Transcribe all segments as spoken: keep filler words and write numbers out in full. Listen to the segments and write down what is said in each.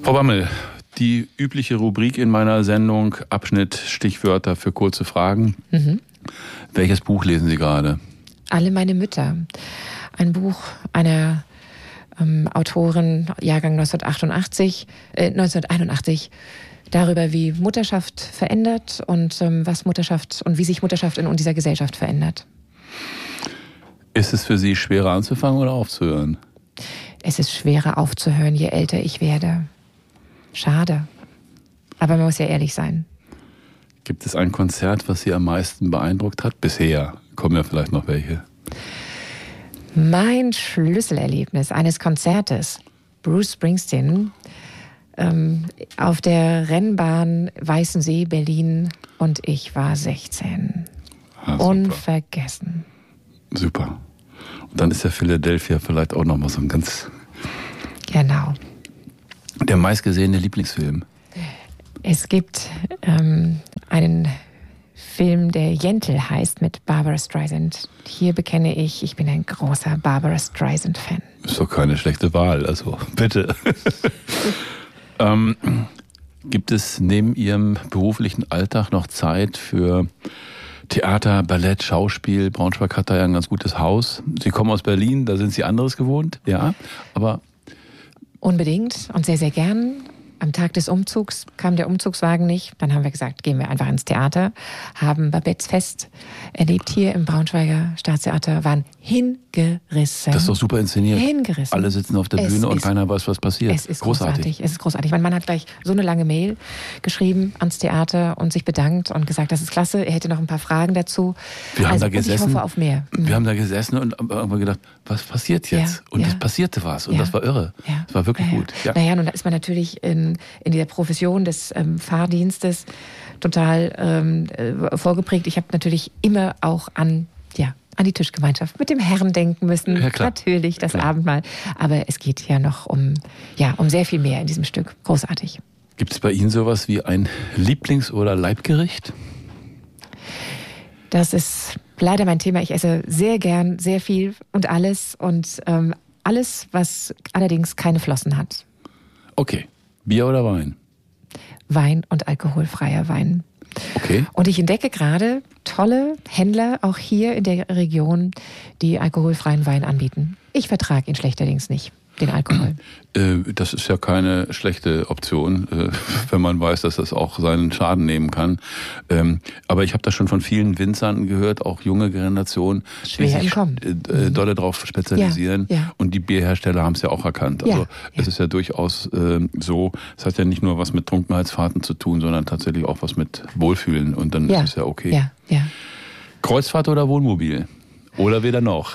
Frau Bammel, die übliche Rubrik in meiner Sendung, Abschnitt, Stichwörter für kurze Fragen. Mhm. Welches Buch lesen Sie gerade? Alle meine Mütter. Ein Buch einer ähm, Autorin, Jahrgang neunzehnhundertachtundachtzig, äh, neunzehnhunderteinundachtzig, darüber, wie Mutterschaft verändert und ähm, was Mutterschaft und wie sich Mutterschaft in dieser Gesellschaft verändert. Ist es für Sie schwerer anzufangen oder aufzuhören? Es ist schwerer aufzuhören, je älter ich werde. Schade. Aber man muss ja ehrlich sein. Gibt es ein Konzert, was Sie am meisten beeindruckt hat? Bisher kommen ja vielleicht noch welche. Mein Schlüsselerlebnis eines Konzertes, Bruce Springsteen, ähm, auf der Rennbahn Weißensee, Berlin, und ich war sechzehn. Ah, super. Unvergessen. Super. Und dann ist ja Philadelphia vielleicht auch nochmal so ein ganz... Genau. Der meistgesehene Lieblingsfilm? Es gibt ähm, einen Film, der Yentl heißt, mit Barbra Streisand. Hier bekenne ich, ich bin ein großer Barbra Streisand-Fan. Ist doch keine schlechte Wahl, also bitte. ähm, gibt es neben Ihrem beruflichen Alltag noch Zeit für Theater, Ballett, Schauspiel? Braunschweig hat da ja ein ganz gutes Haus. Sie kommen aus Berlin, da sind Sie anderes gewohnt, ja, aber... Unbedingt und sehr, sehr gern. Am Tag des Umzugs kam der Umzugswagen nicht. Dann haben wir gesagt, gehen wir einfach ins Theater. Haben Babettes Fest erlebt hier im Braunschweiger Staatstheater. Waren hingerissen. Das ist doch super inszeniert. Hingerissen. Alle sitzen auf der es Bühne und ist, keiner weiß, was passiert. Es ist großartig. großartig. Es ist großartig. Mein Mann hat gleich so eine lange Mail geschrieben ans Theater und sich bedankt und gesagt, das ist klasse. Er hätte noch ein paar Fragen dazu. Wir haben also, da gesessen. Ich hoffe auf mehr. Mhm. Wir haben da gesessen und haben gedacht, was passiert jetzt? Ja, und ja. es passierte was. Und Ja. das war irre. Ja. Das war wirklich ja, ja. gut. Ja. Naja, nun ist man natürlich in, in dieser Profession des ähm, Fahrdienstes total ähm, äh, vorgeprägt. Ich habe natürlich immer auch an, ja, an die Tischgemeinschaft mit dem Herrn denken müssen. Ja, klar. Natürlich, das Klar. Abendmahl. Aber es geht ja noch um, ja, um sehr viel mehr in diesem Stück. Großartig. Gibt es bei Ihnen sowas wie ein Lieblings- oder Leibgericht? Das ist leider mein Thema. Ich esse sehr gern, sehr viel und alles. Und ähm, alles, was allerdings keine Flossen hat. Okay. Bier oder Wein? Wein und alkoholfreier Wein. Okay. Und ich entdecke gerade tolle Händler, auch hier in der Region, die alkoholfreien Wein anbieten. Ich vertrage ihn schlechterdings nicht, den Alkohol. Äh, das ist ja keine schlechte Option, äh, wenn man weiß, dass das auch seinen Schaden nehmen kann. Ähm, aber ich habe das schon von vielen Winzern gehört, auch junge Generationen, Schwer die sich entkommen. äh, dolle drauf spezialisieren. Ja, ja. Und die Bierhersteller haben es ja auch erkannt. Also Ja, es ja. ist ja durchaus äh, so, es hat ja nicht nur was mit Trunkenheitsfahrten zu tun, sondern tatsächlich auch was mit Wohlfühlen. Und dann Ja, ist es ja okay. ja, ja. Kreuzfahrt oder Wohnmobil? Oder weder noch?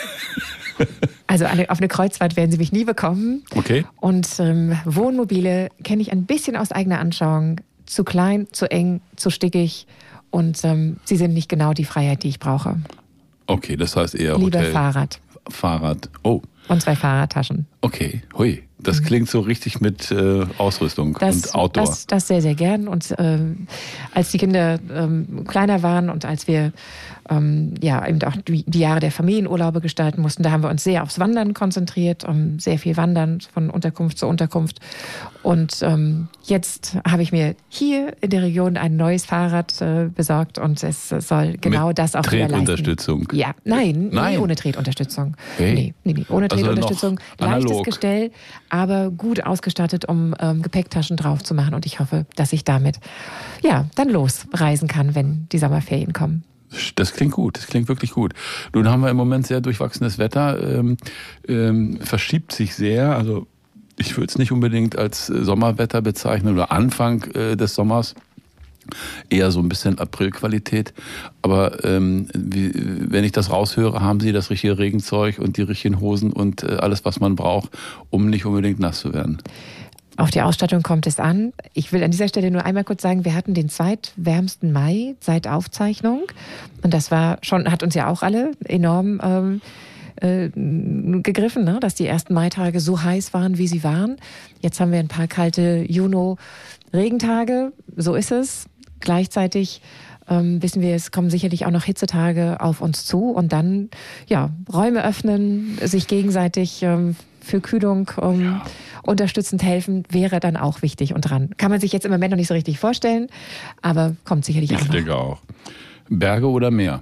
Also eine, auf eine Kreuzfahrt werden Sie mich nie bekommen. Okay. Und ähm, Wohnmobile kenne ich ein bisschen aus eigener Anschauung. Zu klein, zu eng, zu stickig. Und ähm, sie sind nicht genau die Freiheit, die ich brauche. Okay, das heißt eher Lieber Hotel. Fahrrad. Fahrrad. Oh, Und zwei Fahrradtaschen. okay. Hui. Das klingt so richtig mit äh, Ausrüstung Das, und Outdoor. Das, das sehr, sehr gern. Und ähm, als die Kinder ähm, kleiner waren und als wir ähm, ja eben auch die, die Jahre der Familienurlaube gestalten mussten, da haben wir uns sehr aufs Wandern konzentriert, um sehr viel Wandern von Unterkunft zu Unterkunft. Und ähm, jetzt habe ich mir hier in der Region ein neues Fahrrad äh, besorgt und es soll genau Mit das auch wieder leisten. Tretunterstützung? Ja, nein, Nein. nie ohne Tretunterstützung. Okay. Nee, nee, nee, ohne Also Tretunterstützung. noch Leichtes analog. Gestell, aber gut ausgestattet, um ähm, Gepäcktaschen drauf zu machen. Und ich hoffe, dass ich damit ja dann losreisen kann, wenn die Sommerferien kommen. Das klingt gut, das klingt wirklich gut. Nun haben wir im Moment sehr durchwachsenes Wetter, ähm, ähm, verschiebt sich sehr. Also ich würde es nicht unbedingt als Sommerwetter bezeichnen oder Anfang äh, des Sommers. Eher so ein bisschen Aprilqualität. Aber ähm, wie, wenn ich das raushöre, haben Sie das richtige Regenzeug und die richtigen Hosen und äh, alles, was man braucht, um nicht unbedingt nass zu werden. Auf die Ausstattung kommt es an. Ich will an dieser Stelle nur einmal kurz sagen, wir hatten den zweitwärmsten Mai seit Aufzeichnung. Und das war schon, hat uns ja auch alle enorm ähm, äh, gegriffen, ne? Dass die ersten Maitage so heiß waren, wie sie waren. Jetzt haben wir ein paar kalte Juno-Regentage. So ist es. Gleichzeitig ähm, wissen wir, es kommen sicherlich auch noch Hitzetage auf uns zu. Und dann, ja, Räume öffnen, sich gegenseitig ähm, für Kühlung um, ja. unterstützend helfen, wäre dann auch wichtig und dran. Kann man sich jetzt im Moment noch nicht so richtig vorstellen, aber kommt sicherlich auch noch. Ich denke auch. Berge oder Meer?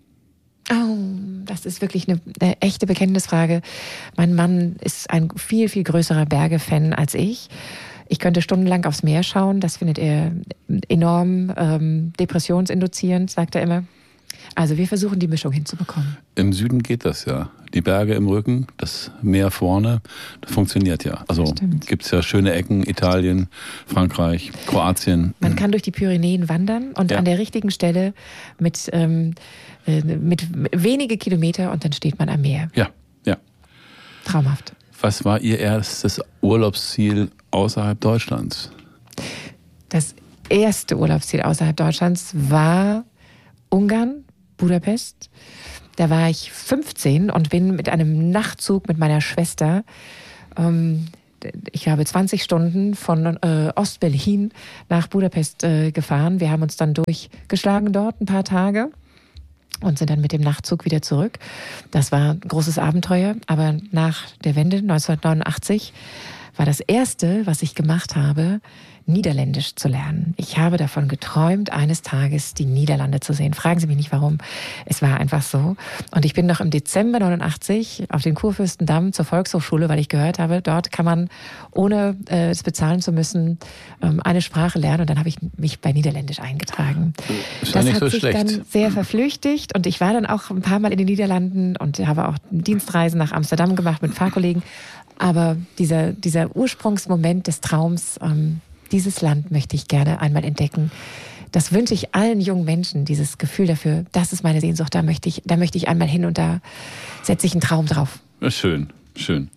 Oh, das ist wirklich eine, eine echte Bekenntnisfrage. Mein Mann ist ein viel, viel größerer Berge-Fan als ich. Ich könnte stundenlang aufs Meer schauen. Das findet er enorm ähm, depressionsinduzierend, sagt er immer. Also wir versuchen, die Mischung hinzubekommen. Im Süden geht das ja. Die Berge im Rücken, das Meer vorne, das funktioniert ja. Also gibt es ja schöne Ecken, Italien, Frankreich, Kroatien. Man kann durch die Pyrenäen wandern und ja. an der richtigen Stelle mit, ähm, mit wenige Kilometer und dann steht man am Meer. Ja, ja. Traumhaft. Was war Ihr erstes Urlaubsziel außerhalb Deutschlands? Das erste Urlaubsziel außerhalb Deutschlands war Ungarn, Budapest. Da war ich fünfzehn und bin mit einem Nachtzug mit meiner Schwester, ähm, ich glaube zwanzig Stunden von äh, Ostberlin nach Budapest äh, gefahren. Wir haben uns dann durchgeschlagen dort ein paar Tage und sind dann mit dem Nachtzug wieder zurück. Das war ein großes Abenteuer, aber nach der Wende neunzehnhundertneunundachtzig war das Erste, was ich gemacht habe, Niederländisch zu lernen. Ich habe davon geträumt, eines Tages die Niederlande zu sehen. Fragen Sie mich nicht, warum. Es war einfach so. Und ich bin noch im Dezember neunundachtzig auf den Kurfürstendamm zur Volkshochschule, weil ich gehört habe, dort kann man, ohne äh, es bezahlen zu müssen, ähm, eine Sprache lernen. Und dann habe ich mich bei Niederländisch eingetragen. Ist ja nicht so schlecht. Das hat sich dann sehr verflüchtigt. Und ich war dann auch ein paar Mal in den Niederlanden und habe auch Dienstreisen nach Amsterdam gemacht mit Fahrkollegen. Aber dieser, dieser Ursprungsmoment des Traums, ähm, dieses Land möchte ich gerne einmal entdecken. Das wünsche ich allen jungen Menschen, dieses Gefühl dafür, das ist meine Sehnsucht, da möchte ich, da möchte ich einmal hin und da setze ich einen Traum drauf. Ja, schön, schön.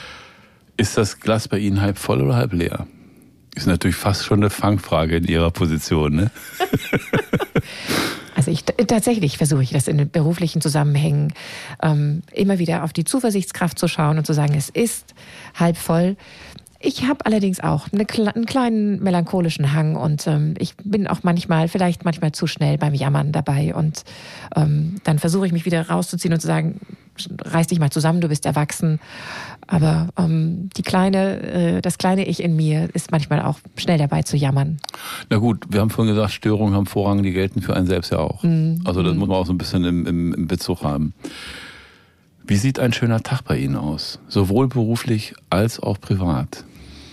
Ist das Glas bei Ihnen halb voll oder halb leer? Ist natürlich fast schon eine Fangfrage in Ihrer Position, ne? Also ich tatsächlich versuche ich das in den beruflichen Zusammenhängen ähm, immer wieder auf die Zuversichtskraft zu schauen und zu sagen, es ist halb voll. Ich habe allerdings auch eine, einen kleinen melancholischen Hang und ähm, ich bin auch manchmal, vielleicht manchmal zu schnell beim Jammern dabei und ähm, dann versuche ich mich wieder rauszuziehen und zu sagen, reiß dich mal zusammen, du bist erwachsen. Aber ähm, die kleine, äh, das kleine Ich in mir ist manchmal auch schnell dabei zu jammern. Na gut, wir haben vorhin gesagt, Störungen haben Vorrang, die gelten für einen selbst ja auch. Mm. Also das mm. muss man auch so ein bisschen im, im, im Bezug haben. Wie sieht ein schöner Tag bei Ihnen aus? Sowohl beruflich als auch privat?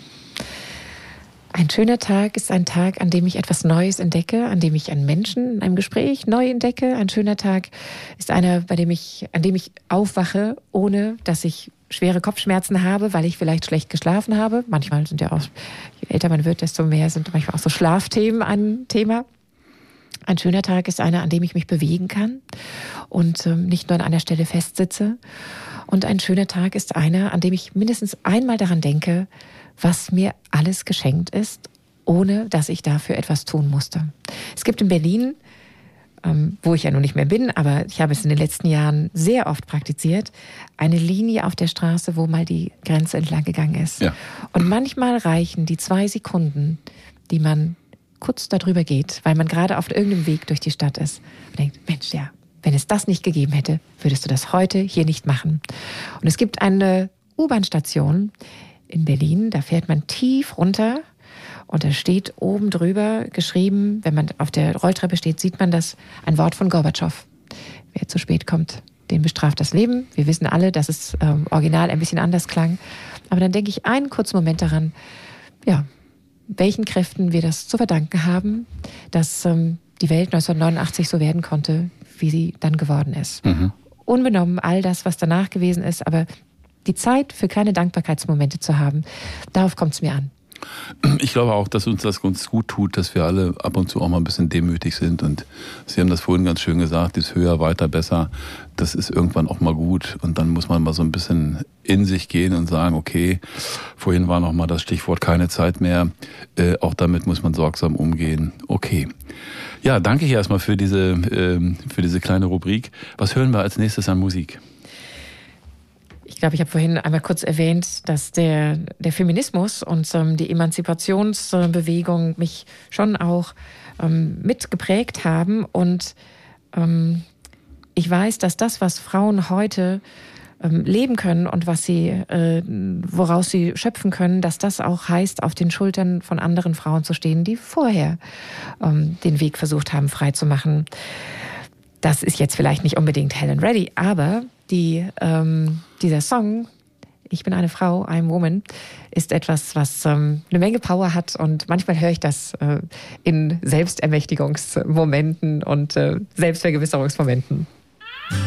Ein schöner Tag ist ein Tag, an dem ich etwas Neues entdecke, an dem ich einen Menschen in einem Gespräch neu entdecke. Ein schöner Tag ist einer, bei dem ich, an dem ich aufwache, ohne dass ich schwere Kopfschmerzen habe, weil ich vielleicht schlecht geschlafen habe. Manchmal sind ja auch, je älter man wird, desto mehr sind manchmal auch so Schlafthemen ein Thema. Ein schöner Tag ist einer, an dem ich mich bewegen kann und ähm, nicht nur an einer Stelle festsitze. Und ein schöner Tag ist einer, an dem ich mindestens einmal daran denke, was mir alles geschenkt ist, ohne dass ich dafür etwas tun musste. Es gibt in Berlin, ähm, wo ich ja nun nicht mehr bin, aber ich habe es in den letzten Jahren sehr oft praktiziert, eine Linie auf der Straße, wo mal die Grenze entlang gegangen ist. Ja. Und manchmal reichen die zwei Sekunden, die man kurz darüber geht, weil man gerade auf irgendeinem Weg durch die Stadt ist und denkt, Mensch, ja, wenn es das nicht gegeben hätte, würdest du das heute hier nicht machen. Und es gibt eine U-Bahn-Station in Berlin, da fährt man tief runter und da steht oben drüber geschrieben, wenn man auf der Rolltreppe steht, sieht man das, ein Wort von Gorbatschow. Wer zu spät kommt, den bestraft das Leben. Wir wissen alle, dass es ähm, original ein bisschen anders klang. Aber dann denke ich einen kurzen Moment daran, ja, welchen Kräften wir das zu verdanken haben, dass ähm, die Welt neunzehnhundertneunundachtzig so werden konnte, wie sie dann geworden ist. Mhm. Unbenommen all das, was danach gewesen ist, aber die Zeit für kleine Dankbarkeitsmomente zu haben, darauf kommt es mir an. Ich glaube auch, dass uns das uns gut tut, dass wir alle ab und zu auch mal ein bisschen demütig sind. Und Sie haben das vorhin ganz schön gesagt, dieses höher, weiter, besser, das ist irgendwann auch mal gut. Und dann muss man mal so ein bisschen in sich gehen und sagen, okay, vorhin war noch mal das Stichwort keine Zeit mehr. Äh, auch damit muss man sorgsam umgehen. Okay. Ja, danke hier erstmal für diese, äh, für diese kleine Rubrik. Was hören wir als nächstes an Musik? Ich glaube, ich habe vorhin einmal kurz erwähnt, dass der, der Feminismus und ähm, die Emanzipationsbewegung mich schon auch ähm, mitgeprägt haben. Und ähm, ich weiß, dass das, was Frauen heute ähm, leben können und was sie, äh, woraus sie schöpfen können, dass das auch heißt, auf den Schultern von anderen Frauen zu stehen, die vorher ähm, den Weg versucht haben, frei zu machen. Das ist jetzt vielleicht nicht unbedingt Helen Reddy, aber die, ähm, dieser Song, Ich bin eine Frau, I'm a Woman, ist etwas, was ähm, eine Menge Power hat und manchmal höre ich das äh, in Selbstermächtigungsmomenten und äh, Selbstvergewisserungsmomenten.